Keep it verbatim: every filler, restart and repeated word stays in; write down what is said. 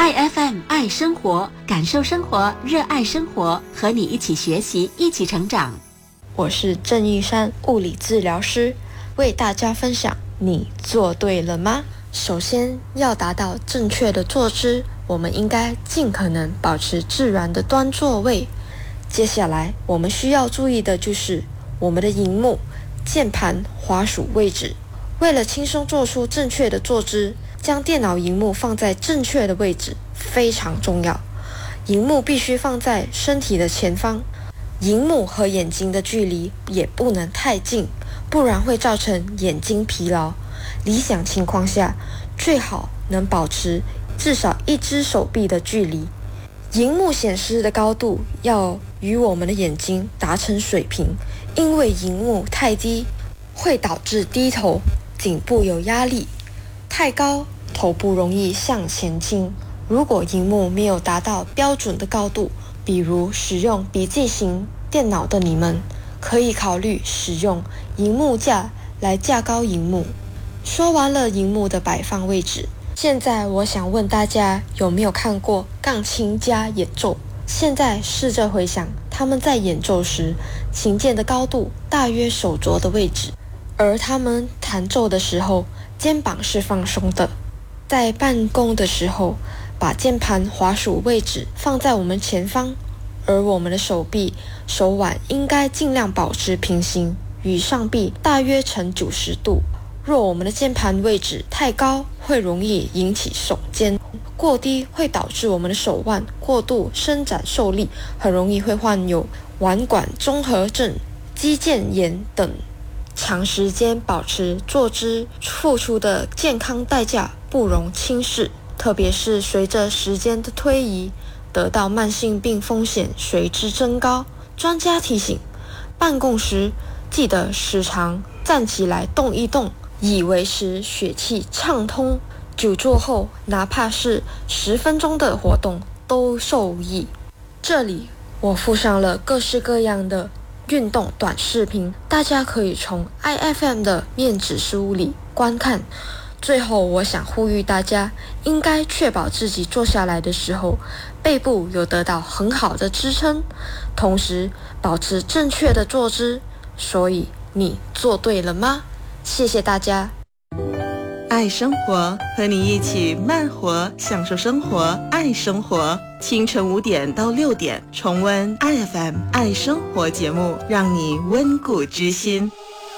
爱 F M 爱生活，感受生活，热爱生活，和你一起学习，一起成长。 我是郑义山物理治疗师，为大家分享你做对了吗？首先要达到正确的坐姿，我们应该尽可能保持自然的端坐位。接下来我们需要注意的就是我们的萤幕、键盘、滑鼠位置。为了轻松做出正确的坐姿，将电脑萤幕放在正确的位置非常重要。萤幕必须放在身体的前方，萤幕和眼睛的距离也不能太近，不然会造成眼睛疲劳。理想情况下，最好能保持至少一只手臂的距离。萤幕显示的高度要与我们的眼睛达成水平，因为萤幕太低会导致低头，颈部有压力；太高，头部容易向前倾。如果萤幕没有达到标准的高度，比如使用笔记型电脑的你们，可以考虑使用萤幕架来架高萤幕。说完了萤幕的摆放位置，现在我想问大家有没有看过钢琴家演奏？现在试着回想他们在演奏时，琴键的高度大约手肘的位置，而他们弹奏的时候，肩膀是放松的。在办公的时候，把键盘滑鼠位置放在我们前方，而我们的手臂、手腕应该尽量保持平行，与上臂大约呈九十度。若我们的键盘位置太高，会容易引起耸肩；过低会导致我们的手腕过度伸展受力，很容易会患有腕管综合症、肌腱炎等。长时间保持坐姿付出的健康代价不容轻视，特别是随着时间的推移，得到慢性病风险随之增高。专家提醒，办公时记得时常站起来动一动，以维持血气畅通。久坐后，哪怕是十分钟的活动都受益。这里我附上了各式各样的运动短视频，大家可以从 I F M 的面子书里观看。最后我想呼吁大家，应该确保自己坐下来的时候，背部有得到很好的支撑，同时保持正确的坐姿。所以你做对了吗？谢谢大家。 爱生活，和你一起慢活，享受生活，爱生活。清晨五点到六点，重温 I F M 爱生活节目，让你温故知新。